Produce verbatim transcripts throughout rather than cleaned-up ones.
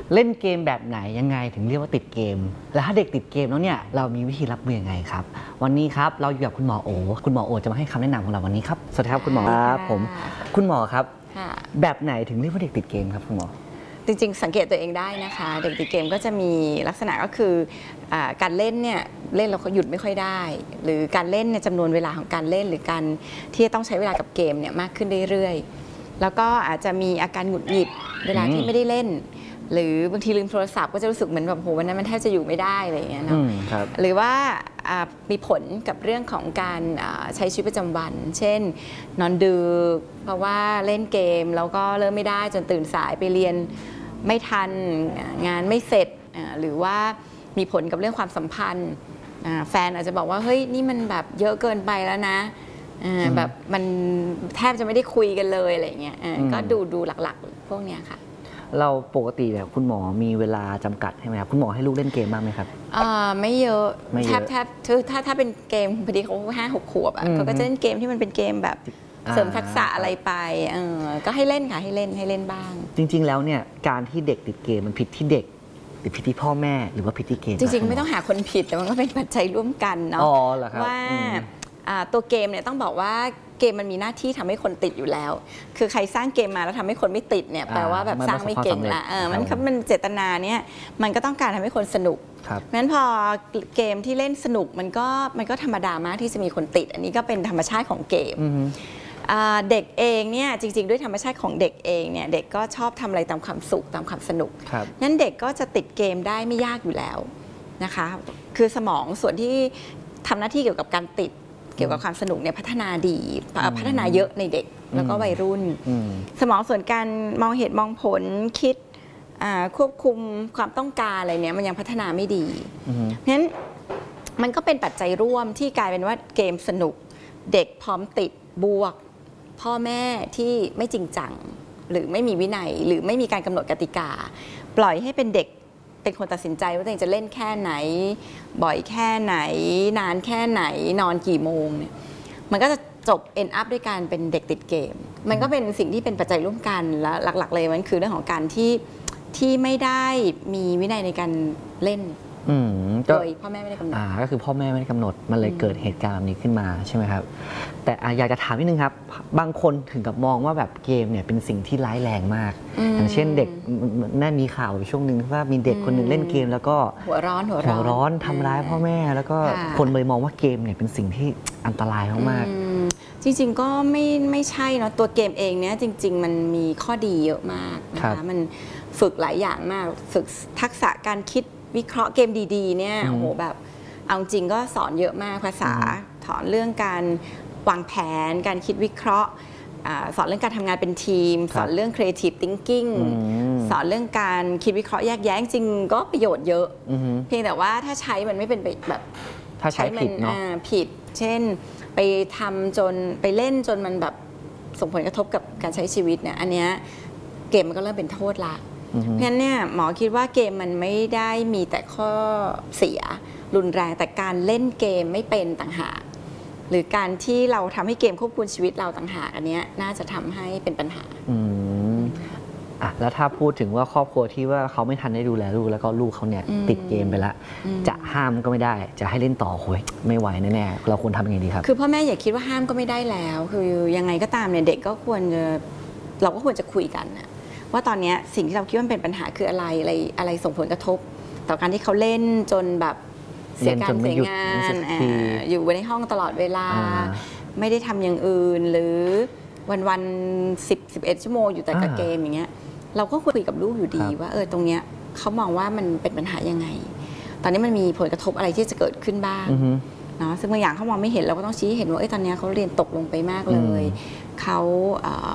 เล่นเกมแบบไหนยังไงถึงเรียกว่าติดเกมแล้วถ้าเด็กติดเกมแล้วเนี่ยเรามีวิธีรับมือยังไงครับวันนี้ครับเราอยู่กับคุณหมอโอคุณหมอโอจะมาให้คำแนะนำของเราวันนี้ครับสวัสดีครับคุณหมอครับผมคุณหมอครับแบบไหนถึงเรียกว่าเด็กติดเกมครับคุณหมอจริงๆสังเกตตัวเองได้นะคะเด็กติดเกมก็จะมีลักษณะก็คือการเล่นเนี่ยเล่นเราก็หยุดไม่ค่อยได้หรือการเล่นในจำนวนเวลาของการเล่นหรือการที่ต้องใช้เวลากับเกมเนี่ยมากขึ้นเรื่อยๆแล้วก็อาจจะมีอาการหงุดหงิดเวลาที่ไม่ได้เล่นหรือบางทีลืมโทรศัพท์ก็จะรู้สึกเหมือนแบบโหวันนั้นมันแทบจะอยู่ไม่ได้อะไรอย่างเงี้ยเนาะหรือว่ามีผลกับเรื่องของการใช้ชีวิตประจำวันเช่นนอนดึกเพราะว่าเล่นเกมแล้วก็เริ่มไม่ได้จนตื่นสายไปเรียนไม่ทันงานไม่เสร็จหรือว่ามีผลกับเรื่องความสัมพันธ์แฟนอาจจะบอกว่าเฮ้ยนี่มันแบบเยอะเกินไปแล้วนะแบบมันแทบจะไม่ได้คุยกันเลยอะไรเงี้ยก็ดูดูหลักๆพวกเนี้ยค่ะเราปกติเนี่ยคุณหมอมีเวลาจำกัดใช่ไหมครับคุณหมอให้ลูกเล่นเกมบ้างไหมครับไม่เยอะแทบแทบถ้าถ้าเป็นเกมพอดีเขาห้าหกขวบอ่ะเขาก็จะเล่นเกมที่มันเป็นเกมแบบเสริมทักษะอะไรไปก็ให้เล่นค่ะให้เล่นให้เล่นบ้างจริงๆแล้วเนี่ยการที่เด็กติดเกมมันผิดที่เด็กหรือผิดที่พ่อแม่หรือว่าผิดที่เกมจริงๆไม่ต้องหาคนผิดแต่มันก็เป็นปัจจัยร่วมกันเนาะว่าตัวเกมเนี่ยต้องบอกว่าเกมมันมีหน้าที่ทำให้คนติดอยู่แล้วคือใครสร้างเกมมาแล้วทำให้คนไม่ติดเนี่ยแปลว่าแบบสร้างไม่เก่งละมันมันเจตนาเนี่ยมันก็ต้องการทำให้คนสนุกเพราะฉะนั้นพอเกมที่เล่นสนุกมันก็มันก็ธรรมดามากที่จะมีคนติดอันนี้ก็เป็นธรรมชาติของเกมเด็กเองเนี่ยจริงๆด้วยธรรมชาติของเด็กเองเนี่ยเด็กก็ชอบทำอะไรตามความสุขตามความสนุกนั้นเด็กก็จะติดเกมได้ไม่ยากอยู่แล้วนะคะคือสมองส่วนที่ทำหน้าที่เกี่ยวกับการติดเกี่ยวกับความสนุกเนี่ยพัฒนาดีพัฒนาเยอะในเด็กแล้วก็วัยรุ่นสมองส่วนการมองเหตุมองผลคิดควบคุมความต้องการอะไรเนี่ยมันยังพัฒนาไม่ดีเพราะฉะนั้นมันก็เป็นปัจจัยร่วมที่กลายเป็นว่าเกมสนุกเด็กพร้อมติดบวกพ่อแม่ที่ไม่จริงจังหรือไม่มีวินัยหรือไม่มีการกำหนดกติกาปล่อยให้เป็นเด็กเป็นคนตัดสินใจว่าตัวเองจะเล่นแค่ไหนบ่อยแค่ไหนนานแค่ไหนนอนกี่โมงเนี่ยมันก็จะจบ end up ด้วยการเป็นเด็กติดเกมมันก็เป็นสิ่งที่เป็นปัจจัยร่วมกันและหลักๆเลยมันคือเรื่องของการที่ที่ไม่ได้มีวินัยในการเล่นโดยพ่อแม่ไม่ได้กำหนดก็คือพ่อแม่ไม่ได้กำหนดมันเลยเกิดเหตุการณ์แบบนี้ขึ้นมาใช่ไหมครับแต่อยากจะถามนิดนึงครับบางคนถึงกับมองว่าแบบเกมเนี่ยเป็นสิ่งที่ร้ายแรงมากอย่างเช่นเด็กน่ามีข่าวช่วงหนึ่งว่ามีเด็กคนหนึ่งเล่นเกมแล้วก็หัวร้อนหัวร้อนทำร้ายพ่อแม่แล้วก็คนเลยมองว่าเกมเนี่ยเป็นสิ่งที่อันตรายมากๆจริงๆก็ไม่ไม่ใช่เนาะตัวเกมเองเนี่ยจริงๆมันมีข้อดีเยอะมากนะคะมันฝึกหลายอย่างมากฝึกทักษะการคิดวิเคราะห์เกมดีๆเนี่ยโอ้โหแบบเอาจริงก็สอนเยอะมากภาษาสอนเรื่องการวางแผนการคิดวิเคราะห์สอนเรื่องการทำงานเป็นทีมสอนเรื่อง creative thinking สอนเรื่องการคิดวิเคราะห์แยกแยะจริงก็ประโยชน์เยอะเพียงแต่ว่าถ้าใช้มันไม่เป็นแบบถ้าใช้ผิดเนาะผิดเช่นไปทำจนไปเล่นจนมันแบบส่งผลกระทบกับการใช้ชีวิตเนี่ยอันเนี้ยเกมมันก็เริ่มเป็นโทษละเพราะฉะนั้นเนี่ยหมอคิดว่าเกมมันไม่ได้มีแต่ข้อเสียรุนแรงแต่การเล่นเกมไม่เป็นต่างหากหรือการที่เราทำให้เกมควบคุมชีวิตเราต่างหากอันนี้น่าจะทำให้เป็นปัญหาอืมอ่ะแล้วถ้าพูดถึงว่าครอบครัวที่ว่าเขาไม่ทันได้ดูแลลูกแล้วก็ลูกเขาเนี่ยติดเกมไปละจะห้ามก็ไม่ได้จะให้เล่นต่อโอยไม่ไหวแน่ๆเราควรทำยังไงดีครับคือพ่อแม่อย่าคิดว่าห้ามก็ไม่ได้แล้วคือยังไงก็ตามเนี่ยเด็กก็ควรจะเราก็ควรจะคุยกันนะว่าตอนนี้สิ่งที่เราคิดว่าเป็นปัญหาคืออะไรอะไรอะไรส่งผลกระทบต่อการที่เขาเล่นจนแบบเสียการเสียงานอยู่ในห้องตลอดเวลาไม่ได้ทำอย่างอื่นหรือวันวันสิบสิบเอ็ดชั่วโมงอยู่แต่กับเกมอย่างเงี้ยเราก็คุยกับลูกอยู่ดีว่าเออตรงเนี้ยเขามองว่ามันเป็นปัญหายังไงตอนนี้มันมีผลกระทบอะไรที่จะเกิดขึ้นบ้างเนาะซึ่งบางอย่างเขามองไม่เห็นเราก็ต้องชี้เห็นว่าเออตอนนี้เขาเรียนตกลงไปมากเลยเขา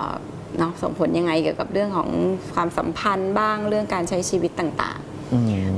เนาะส่งผลยังไงเกี่ยวกับเรื่องของความสัมพันธ์บ้างเรื่องการใช้ชีวิตต่างๆ